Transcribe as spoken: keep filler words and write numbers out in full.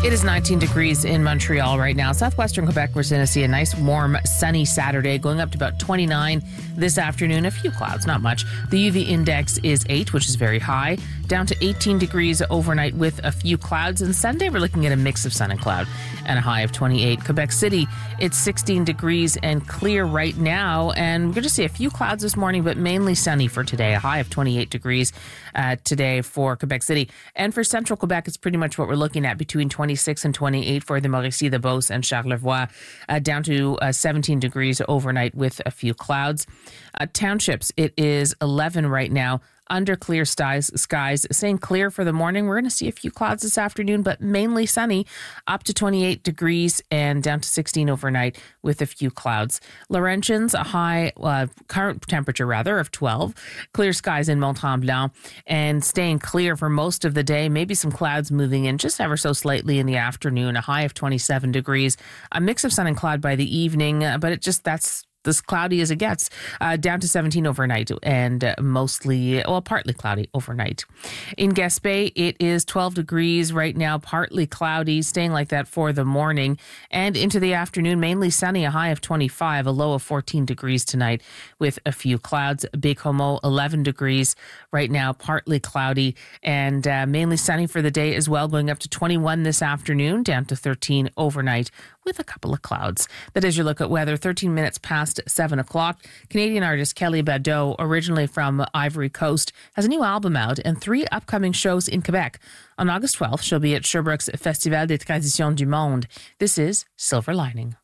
It is nineteen degrees in Montreal right now. Southwestern Quebec, we're going to see a nice, warm, sunny Saturday, going up to about twenty-nine this afternoon. A few clouds, not much. The U V index is eight, which is very high, down to eighteen degrees overnight with a few clouds. And Sunday, we're looking at a mix of sun and cloud and a high of twenty-eight. Quebec City, it's sixteen degrees and clear right now. And we're going to see a few clouds this morning, but mainly sunny for today. A high of twenty-eight degrees uh, today for Quebec City. And for central Quebec, it's pretty much what we're looking at, between twenty-six and twenty-eight for the Mauricie, the Beauce, and Charlevoix, uh, down to uh, seventeen degrees overnight with a few clouds. Uh, townships, it is eleven right now. Under clear skies, skies, saying clear for the morning. We're going to see a few clouds this afternoon, but mainly sunny, up to twenty-eight degrees and down to sixteen overnight with a few clouds. Laurentians, a high uh, current temperature rather of twelve. Clear skies in Mont-Tremblant and staying clear for most of the day. Maybe some clouds moving in just ever so slightly in the afternoon. A high of twenty-seven degrees. A mix of sun and cloud by the evening, uh, but it just that's. As cloudy as it gets, uh, down to seventeen overnight and uh, mostly, well, partly cloudy overnight. In Gaspé, it is twelve degrees right now, partly cloudy, staying like that for the morning and into the afternoon, mainly sunny, a high of twenty-five, a low of fourteen degrees tonight with a few clouds. Baie-Comeau, eleven degrees right now, partly cloudy and uh, mainly sunny for the day as well, going up to twenty-one this afternoon, down to thirteen overnight with a couple of clouds. That is your look at weather, thirteen minutes past seven o'clock. Canadian artist Kelly Bado, originally from Ivory Coast, has a new album out and three upcoming shows in Quebec. On August twelfth, she'll be at Sherbrooke's Festival des Traditions du Monde. This is Silver Lining.